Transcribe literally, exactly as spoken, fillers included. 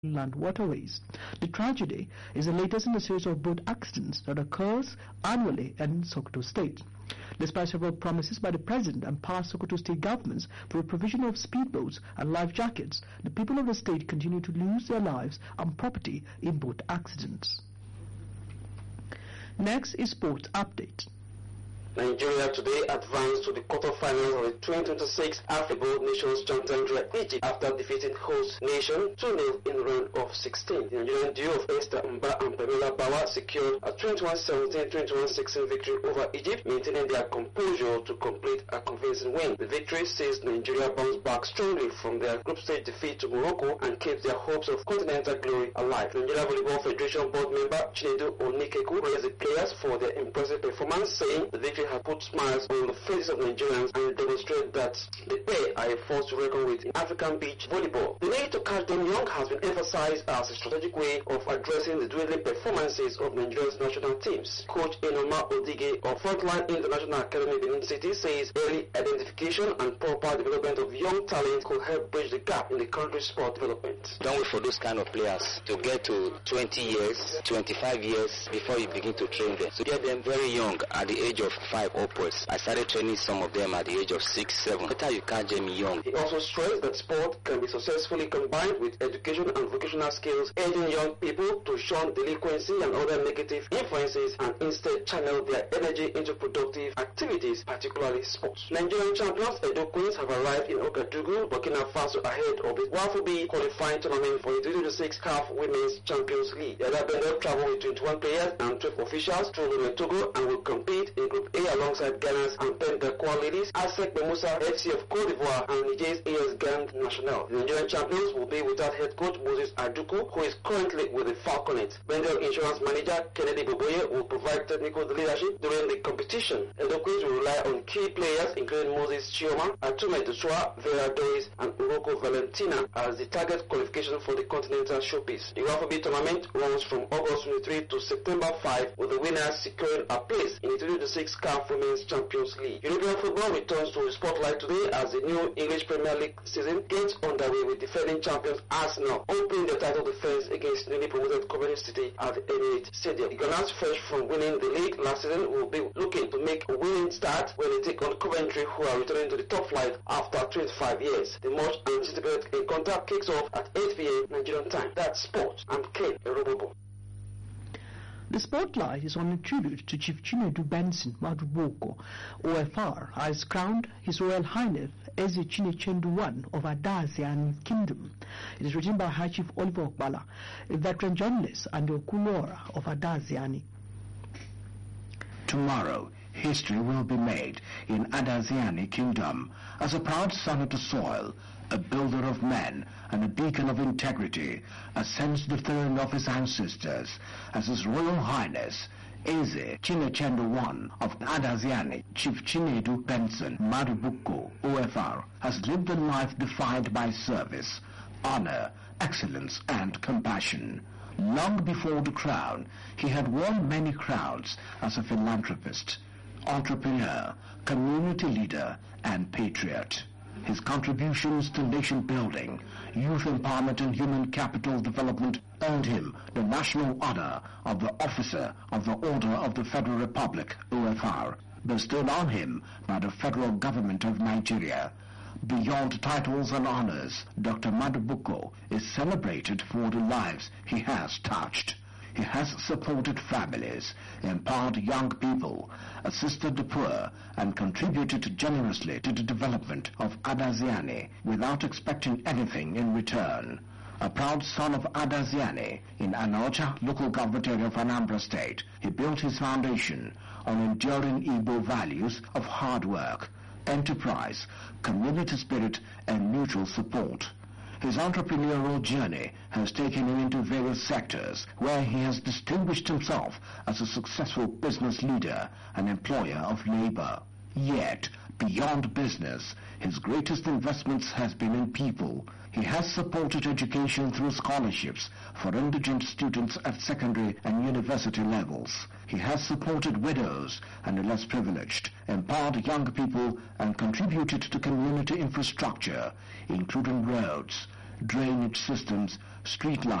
inland waterways. The tragedy is the latest in a series of boat accidents that occurs annually in Sokoto State. Despite several promises by the President and past Sokoto State governments for the provision of speedboats and life jackets, the people of the state continue to lose their lives and property in boat accidents. Next is Sports Update. Nigeria today advanced to the quarterfinals of the twenty twenty-six Africa Nations Championship Egypt after defeating host nation two nil in round of sixteen. The Nigerian duo of Esther Mba and Pamela Bawa secured a twenty-one seventeen twenty-one sixteen victory over Egypt, maintaining their composure to complete a convincing win. The victory sees Nigeria bounce back strongly from their group stage defeat to Morocco and keeps their hopes of continental glory alive. The Nigeria Volleyball Federation board member Chinedu Onikeku praised the players for their impressive performance, saying the victory have put smiles on the faces of Nigerians and demonstrate that the pair are a force to reckon with in African beach volleyball. The need to catch them young has been emphasized as a strategic way of addressing the dwindling performances of Nigeria's national teams. Coach Enoma Odige of Frontline International Academy Benin City says early identification and proper development of young talent could help bridge the gap in the country's sport development. Don't wait for those kind of players to get to twenty years, twenty-five years before you begin to train them. So get them very young at the age of five upwards. I started training some of them at the age of six, seven. Better you catch them young. He also stressed that sport can be successfully combined with education and vocational skills, aiding young people to shun delinquency and other negative influences and instead channel their energy into productive activities, particularly sports. Nigerian champions Edo Queens have arrived in Ouagadougou, Burkina Faso ahead of the WAFU B qualifying tournament for the twenty twenty-six C A F Women's Champions League. The other bender travel with twenty-one players and twelve officials to Togo and will compete in Group A alongside Ghana's and Pendaquan ladies, Asec Bemusa F C of Cote d'Ivoire and Niger's A S Gang National. The Nigerian champions will be without head coach Moses Aduku, who is currently with the Falconet. Vendor insurance manager Kennedy Boboye will provide technical leadership during the competition. Edo Queens will rely on key players including Moses Chioma, Atume Duswa, Vera Doris and Uroko Valentina as the target qualification for the Continental Showpiece. The WAFU B tournament runs from August twenty-third to September fifth, with the winners securing a place in the twenty twenty-six C A F Women's Champions League. European football returns to the spotlight today as the new English Premier League season gets underway with defending champions Arsenal opening their title defense against newly promoted Coventry City at the Emirates Stadium. The Gunners, fresh from winning the league last season, will be looking to make a winning start when they take on Coventry, who are returning to the top flight after twenty-five years. The much anticipated encounter kicks off at eight p m Nigerian time. That's sport. I'm Ken Erobobo. The spotlight is on a tribute to Chief Chinedu Benson Maduboko, O F R, has crowned His Royal Highness Eze Chinechendu I of Adaziani Kingdom. It is written by High Chief Oliver Okbala, a veteran journalist and the Okulora of Adaziani. Tomorrow, history will be made in Adaziani Kingdom as a proud son of the soil, a builder of men and a beacon of integrity, ascends the throne of his ancestors as His Royal Highness Eze Chinechendu I of Adaziani, Chief Chinedu Benson Madubuko, O F R, has lived a life defined by service, honor, excellence and compassion. Long before the crown, he had worn many crowns as a philanthropist, entrepreneur, community leader and patriot. His contributions to nation building, youth empowerment and human capital development earned him the national honor of the Officer of the Order of the Federal Republic, O F R, bestowed on him by the Federal Government of Nigeria. Beyond titles and honors, Doctor Madubuko is celebrated for the lives he has touched. He has supported families, empowered young people, assisted the poor, and contributed generously to the development of Adaziani without expecting anything in return. A proud son of Adaziani in Anocha local government area of Anambra State, he built his foundation on enduring Igbo values of hard work, enterprise, community spirit, and mutual support. His entrepreneurial journey has taken him into various sectors where he has distinguished himself as a successful business leader and employer of labor. Yet, beyond business, his greatest investments has been in people. He has supported education through scholarships for indigent students at secondary and university levels. He has supported widows and the less privileged, empowered young people, and contributed to community infrastructure, including roads, drainage systems, street lights,